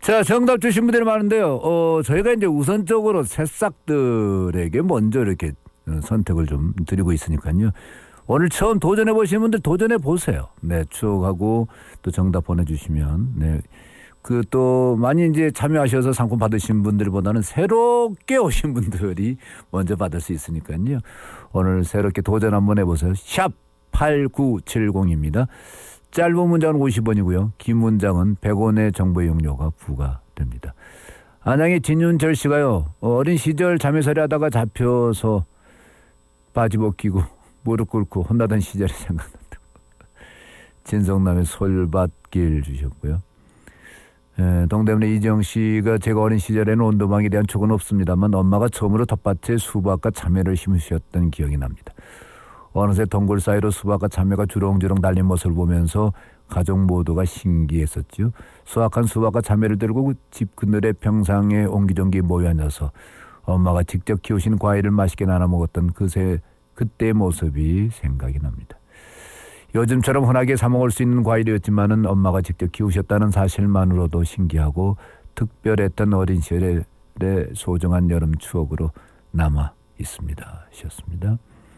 자, 정답 주신 분들이 많은데요. 저희가 이제 우선적으로 새싹들에게 먼저 이렇게 선택을 좀 드리고 있으니까요. 오늘 처음 도전해 보시는 분들 도전해 보세요. 네, 추억하고 또 정답 보내주시면 네. 그 또 많이 이제 참여하셔서 상품 받으신 분들보다는 새롭게 오신 분들이 먼저 받을 수 있으니까요. 오늘 새롭게 도전 한번 해보세요. 샵 8970입니다. 짧은 문장은 50원이고요. 긴 문장은 100원의 정보 이용료가 부과됩니다. 안양의 진윤철 씨가요. 어린 시절 자매살이 하다가 잡혀서 바지 벗기고 무릎 꿇고 혼나던 시절이 생각난다고. 진성남의 솔밭길 주셨고요. 동대문의 이정 씨가 제가 어린 시절에는 온도망에 대한 촉은 없습니다만 엄마가 처음으로 텃밭에 수박과 참외를 심으셨던 기억이 납니다. 어느새 동굴 사이로 수박과 참외가 주렁주렁 달린 모습을 보면서 가족 모두가 신기했었죠. 수확한 수박과 참외를 들고 집 그늘의 평상에 옹기종기 모여 앉아서 엄마가 직접 키우신 과일을 맛있게 나눠 먹었던 그때의 모습이 생각이 납니다. 요즘처럼 흔하게 사 먹을 수 있는 과일이었지만은 엄마가 직접 키우셨다는 사실만으로도 신기하고 특별했던 어린 시절의 소중한 여름 추억으로 남아 있습니다. 하셨습니다.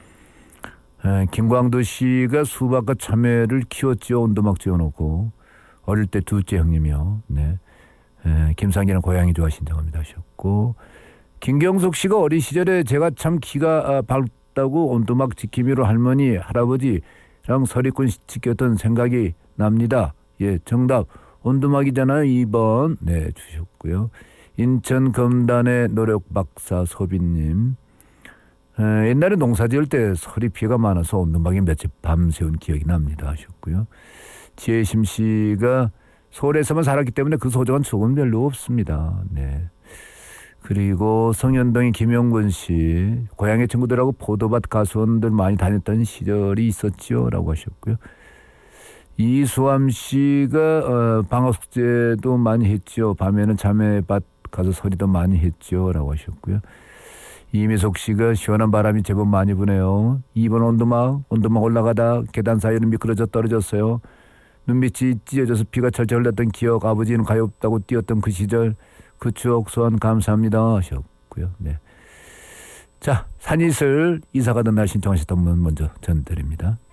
김광도 씨가 수박과 참외를 키웠죠. 온도막 지어놓고 어릴 때 둘째 형님이요. 네. 김상기는 고양이 좋아하신다고 합니다. 하셨고 김경숙 씨가 어린 시절에 제가 참 기가 밝다고 온도막 지키미로 할머니 할아버지랑 서리꾼 지켰던 생각이 납니다. 예, 정답 온도막이잖아요. 2번 네 주셨고요. 인천 검단의 노력 박사 소빈님. 옛날에 농사 지을 때 서리 피해가 많아서 온도막에 며칠 밤새운 기억이 납니다 하셨고요. 지혜심 씨가 서울에서만 살았기 때문에 그 소중한 추억은 별로 없습니다. 네. 그리고 성현동의 김영근 씨 고향의 친구들하고 포도밭 가수원들 많이 다녔던 시절이 있었죠 라고 하셨고요. 이수암 씨가 방학숙제도 많이 했죠. 밤에는 자매밭 가서 서리도 많이 했죠 라고 하셨고요. 이미석 씨가 시원한 바람이 제법 많이 부네요. 2번 온도막 올라가다 계단 사이로 미끄러져 떨어졌어요. 눈빛이 찢어져서 피가 철철 흘렀던 기억, 아버지는 가엾다고 뛰었던 그 시절, 그 추억 소환 감사합니다 하셨고요. 네. 자, 산이슬 이사 가던 날 신청하셨던 분 먼저 전드립니다.